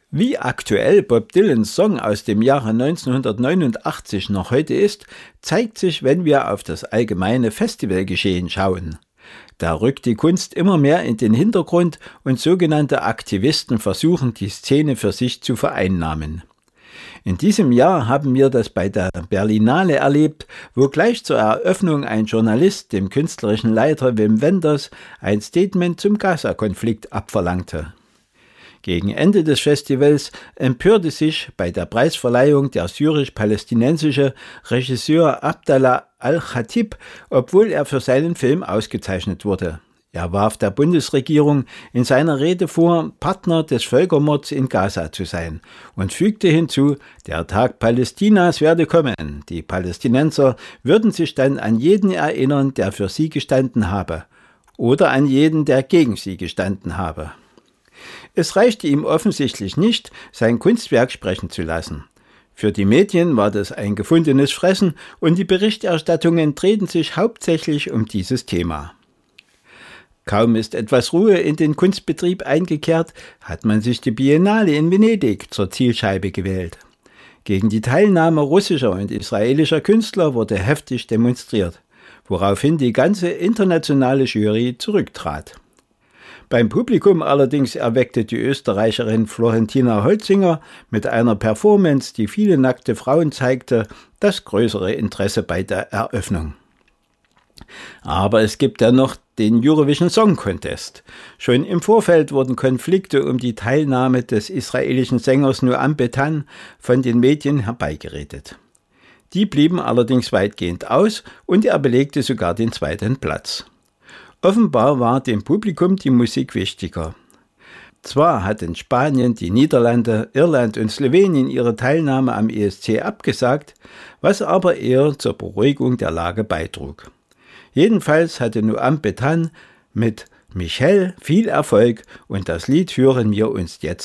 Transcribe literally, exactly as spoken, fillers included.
Wie aktuell Bob Dylans Song aus dem Jahre neunzehnhundertneunundachtzig noch heute ist, zeigt sich, wenn wir auf das allgemeine Festivalgeschehen schauen. Da rückt die Kunst immer mehr in den Hintergrund und sogenannte Aktivisten versuchen, die Szene für sich zu vereinnahmen. In diesem Jahr haben wir das bei der Berlinale erlebt, wo gleich zur Eröffnung ein Journalist dem künstlerischen Leiter Wim Wenders ein Statement zum Gaza-Konflikt abverlangte. Gegen Ende des Festivals empörte sich bei der Preisverleihung der syrisch-palästinensische Regisseur Abdallah al-Khatib, obwohl er für seinen Film ausgezeichnet wurde. Er warf der Bundesregierung in seiner Rede vor, Partner des Völkermords in Gaza zu sein und fügte hinzu, der Tag Palästinas werde kommen. Die Palästinenser würden sich dann an jeden erinnern, der für sie gestanden habe, oder an jeden, der gegen sie gestanden habe. Es reichte ihm offensichtlich nicht, sein Kunstwerk sprechen zu lassen. Für die Medien war das ein gefundenes Fressen und die Berichterstattungen drehten sich hauptsächlich um dieses Thema. Kaum ist etwas Ruhe in den Kunstbetrieb eingekehrt, hat man sich die Biennale in Venedig zur Zielscheibe gewählt. Gegen die Teilnahme russischer und israelischer Künstler wurde heftig demonstriert, woraufhin die ganze internationale Jury zurücktrat. Beim Publikum allerdings erweckte die Österreicherin Florentina Holzinger mit einer Performance, die viele nackte Frauen zeigte, das größere Interesse bei der Eröffnung. Aber es gibt ja noch den Eurovision Song Contest. Schon im Vorfeld wurden Konflikte um die Teilnahme des israelischen Sängers Noam Betan von den Medien herbeigeredet. Die blieben allerdings weitgehend aus und er belegte sogar den zweiten Platz. Offenbar war dem Publikum die Musik wichtiger. Zwar hatten Spanien, die Niederlande, Irland und Slowenien ihre Teilnahme am E S C abgesagt, was aber eher zur Beruhigung der Lage beitrug. Jedenfalls hatte Noam Betan mit Michel viel Erfolg und das Lied hören wir uns jetzt